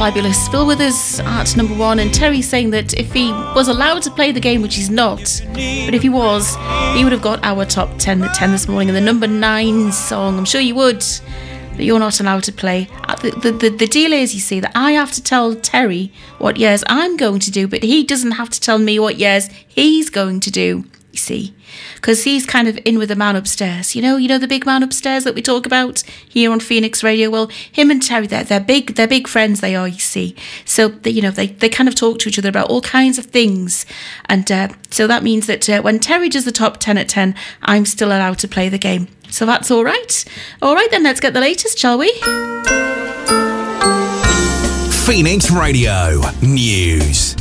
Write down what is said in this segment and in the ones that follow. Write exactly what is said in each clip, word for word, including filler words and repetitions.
fabulous Phil Withers at number one, and Terry saying that if he was allowed to play the game, which he's not, but if he was, he would have got our top ten at ten this morning, and the number nine song, I'm sure you would, that you're not allowed to play. The, the, the, the deal is, you see, that I have to tell Terry what years I'm going to do, but he doesn't have to tell me what years he's going to do, you see, because he's kind of in with the man upstairs. You know, you know the big man upstairs that we talk about here on Phoenix Radio. Well, him and Terry, they're they're big, they're big friends. They are, you see. So they, you know, they they kind of talk to each other about all kinds of things, and uh, so that means that uh, when Terry does the top ten at ten, I'm still allowed to play the game. So that's all right. All right then, let's get the latest, shall we? Phoenix Radio News.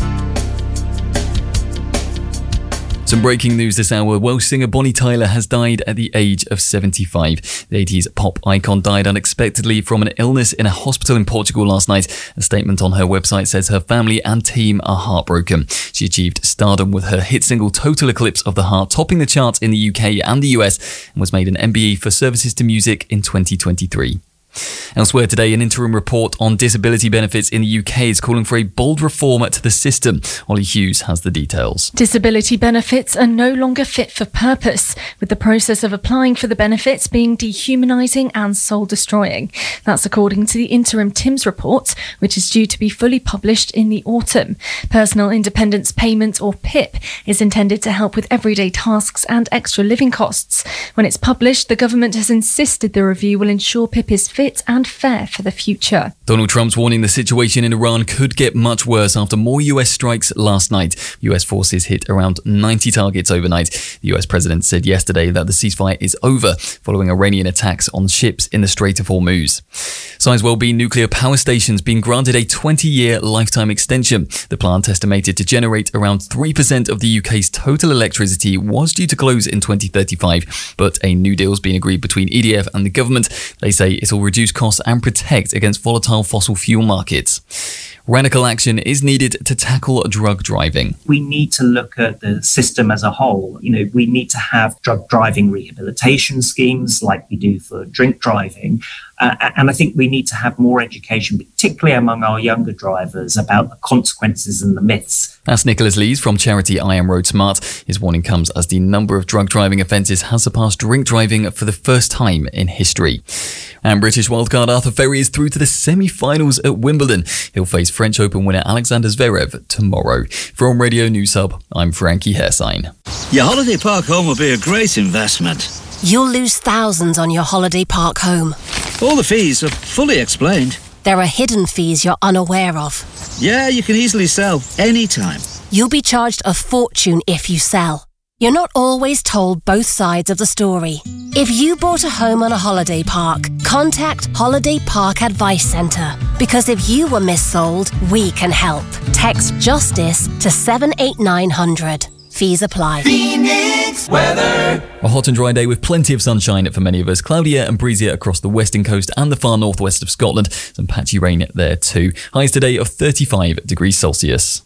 Some breaking news this hour. Welsh singer Bonnie Tyler has died at the age of seventy-five. The eighties pop icon died unexpectedly from an illness in a hospital in Portugal last night. A statement on her website says her family and team are heartbroken. She achieved stardom with her hit single Total Eclipse of the Heart, topping the charts in the U K and the U S, and was made an M B E for services to music in twenty twenty-three. Elsewhere today, an interim report on disability benefits in the U K is calling for a bold reform to the system. Ollie Hughes has the details. Disability benefits are no longer fit for purpose, with the process of applying for the benefits being dehumanising and soul-destroying. That's according to the interim TIMS report, which is due to be fully published in the autumn. Personal Independence Payment, or P I P, is intended to help with everyday tasks and extra living costs. When it's published, the government has insisted the review will ensure P I P is fit and fair for the future. Donald Trump's warning the situation in Iran could get much worse after more U S strikes last night. U S forces hit around ninety targets overnight. The U S president said yesterday that the ceasefire is over following Iranian attacks on ships in the Strait of Hormuz. Sizewell B nuclear power station's been granted a twenty-year lifetime extension. The plant, estimated to generate around three percent of the U K's total electricity, was due to close in twenty thirty-five, but a new deal's been agreed between E D F and the government. They say it'll reduce costs and protect against volatile fossil fuel markets. Radical action is needed to tackle drug driving. We need to look at the system as a whole. You know, we need to have drug driving rehabilitation schemes like we do for drink driving. Uh, and I think we need to have more education, particularly among our younger drivers, about the consequences and the myths. That's Nicholas Lees from charity I Am Road Smart. His warning comes as the number of drug driving offences has surpassed drink driving for the first time in history. And British wildcard Arthur Ferry is through to the semi-finals at Wimbledon. He'll face French Open winner Alexander Zverev tomorrow. From Radio News Hub, I'm Frankie Hairsign. Your holiday park home will be a great investment. You'll lose thousands on your holiday park home. All the fees are fully explained. There are hidden fees you're unaware of. Yeah, you can easily sell anytime. You'll be charged a fortune if you sell. You're not always told both sides of the story. If you bought a home on a holiday park, contact Holiday Park Advice Centre. Because if you were missold, we can help. Text JUSTICE to seven eight nine hundred. Fees apply. Phoenix weather. A hot and dry day with plenty of sunshine for many of us. Cloudier and breezier across the western coast and the far northwest of Scotland. Some patchy rain there too. Highs today of thirty-five degrees Celsius.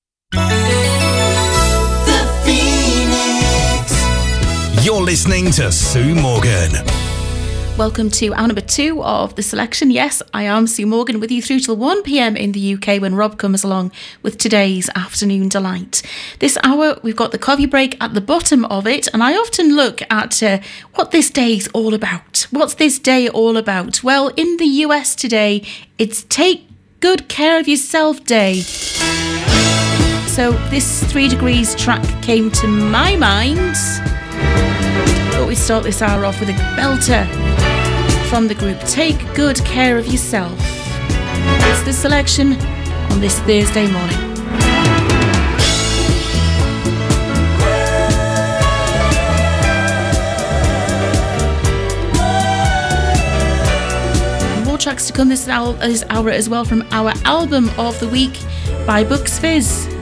You're listening to Sue Morgan. Welcome to hour number two of the selection. Yes, I am Sue Morgan with you through till one p.m. in the U K when Rob comes along with today's Afternoon Delight. This hour, we've got the coffee break at the bottom of it, and I often look at uh, what this day's all about. What's this day all about? Well, in the U S today, it's Take Good Care of Yourself Day. So this Three Degrees track came to my mind. But we start this hour off with a belter from the group Take Good Care of Yourself. It's the selection on this Thursday morning. More tracks to come this hour, this hour as well from our album of the week by Bucks Fizz.